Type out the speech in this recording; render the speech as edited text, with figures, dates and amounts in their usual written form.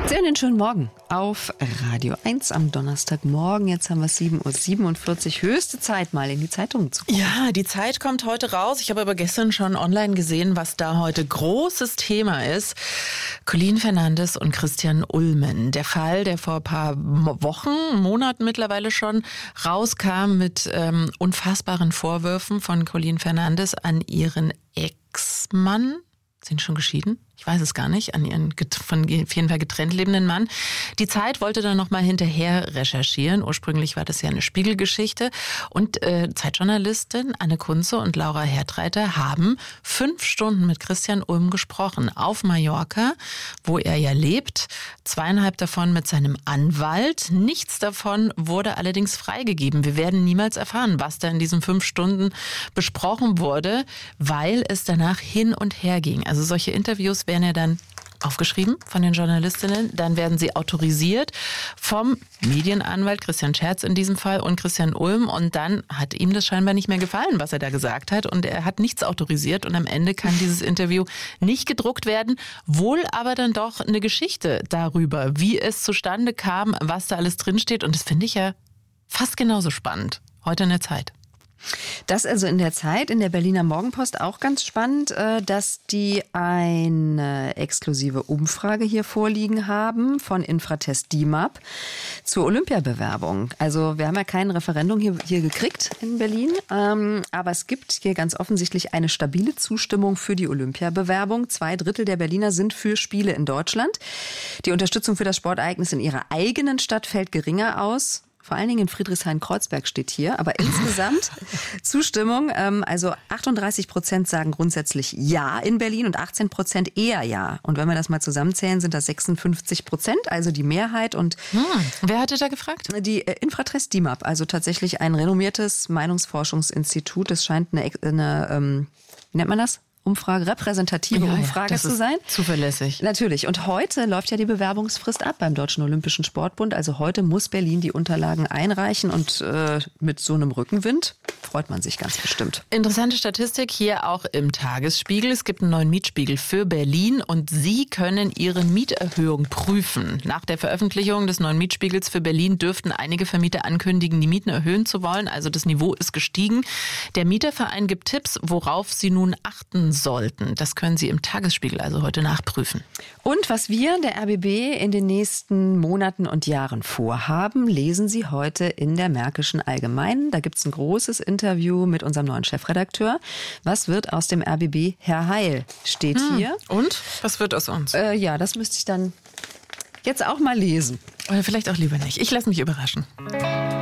Sehr schönen Morgen auf Radio 1 am Donnerstagmorgen. Jetzt haben wir 7:47 Uhr. Höchste Zeit, mal in die Zeitungen zu gucken. Ja, die Zeit kommt heute raus. Ich habe aber gestern schon online gesehen, was da heute großes Thema ist. Colin Fernandes und Christian Ulmen. Der Fall, der vor ein paar Wochen, Monaten mittlerweile schon rauskam mit unfassbaren Vorwürfen von Colin Fernandes an ihren Ex-Mann. Sind schon geschieden? Ich weiß es gar nicht, an ihren von auf jeden Fall getrennt lebenden Mann. Die Zeit wollte dann nochmal hinterher recherchieren. Ursprünglich war das ja eine Spiegelgeschichte. Und Zeitjournalistin Anne Kunze und Laura Hertreiter haben 5 Stunden mit Christian Ulm gesprochen auf Mallorca, wo er ja lebt. 2,5 davon mit seinem Anwalt. Nichts davon wurde allerdings freigegeben. Wir werden niemals erfahren, was da in diesen 5 Stunden besprochen wurde, weil es danach hin und her ging. Also solche Interviews werden ja dann aufgeschrieben von den Journalistinnen, dann werden sie autorisiert vom Medienanwalt Christian Scherz in diesem Fall und Christian Ulm, und dann hat ihm das scheinbar nicht mehr gefallen, was er da gesagt hat, und er hat nichts autorisiert und am Ende kann dieses Interview nicht gedruckt werden, wohl aber dann doch eine Geschichte darüber, wie es zustande kam, was da alles drinsteht, und das finde ich ja fast genauso spannend, heute in der Zeit. Das also in der Zeit, in der Berliner Morgenpost auch ganz spannend, dass die eine exklusive Umfrage hier vorliegen haben von Infratest DIMAP zur Olympiabewerbung. Also wir haben ja kein Referendum hier gekriegt in Berlin, aber es gibt hier ganz offensichtlich eine stabile Zustimmung für die Olympiabewerbung. 2/3 der Berliner sind für Spiele in Deutschland. Die Unterstützung für das Sportereignis in ihrer eigenen Stadt fällt geringer aus. Vor allen Dingen in Friedrichshain-Kreuzberg steht hier. Aber insgesamt Zustimmung, also 38% sagen grundsätzlich Ja in Berlin und 18% eher Ja. Und wenn wir das mal zusammenzählen, sind das 56%, also die Mehrheit. Und wer hatte da gefragt? Die Infratest DIMAP, also tatsächlich ein renommiertes Meinungsforschungsinstitut. Das scheint eine wie nennt man das? repräsentative Umfrage zu sein. Zuverlässig. Natürlich. Und heute läuft ja die Bewerbungsfrist ab beim Deutschen Olympischen Sportbund. Also heute muss Berlin die Unterlagen einreichen, und mit so einem Rückenwind freut man sich ganz bestimmt. Interessante Statistik hier auch im Tagesspiegel. Es gibt einen neuen Mietspiegel für Berlin und Sie können Ihre Mieterhöhung prüfen. Nach der Veröffentlichung des neuen Mietspiegels für Berlin dürften einige Vermieter ankündigen, die Mieten erhöhen zu wollen. Also das Niveau ist gestiegen. Der Mieterverein gibt Tipps, worauf Sie nun achten sollten. Das können Sie im Tagesspiegel also heute nachprüfen. Und was wir, der RBB, in den nächsten Monaten und Jahren vorhaben, lesen Sie heute in der Märkischen Allgemeinen. Da gibt es ein großes Interview mit unserem neuen Chefredakteur. Was wird aus dem RBB, Herr Heil, steht hier. Und? Was wird aus uns? Ja, das müsste ich dann jetzt auch mal lesen. Oder vielleicht auch lieber nicht. Ich lasse mich überraschen.